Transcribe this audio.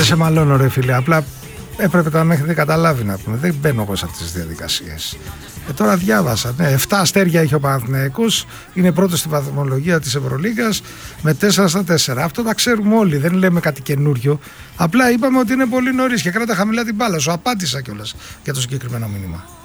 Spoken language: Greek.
σε μαλώνω ρε φίλε, απλά έπρεπε να με έχετε καταλάβει να πούμε. Δεν μπαίνω εγώ σε αυτές τις διαδικασίες. Τώρα διάβασα, ναι, 7 αστέρια είχε ο Παναθηναϊκός, είναι πρώτος στη βαθμολογία της Ευρωλίγκας με 4-4. Αυτό τα ξέρουμε όλοι, δεν λέμε κάτι καινούριο. Απλά είπαμε ότι είναι πολύ νωρίς και κράτα χαμηλά την μπάλα. Σου απάντησα κιόλας για το συγκεκριμένο μήνυμα.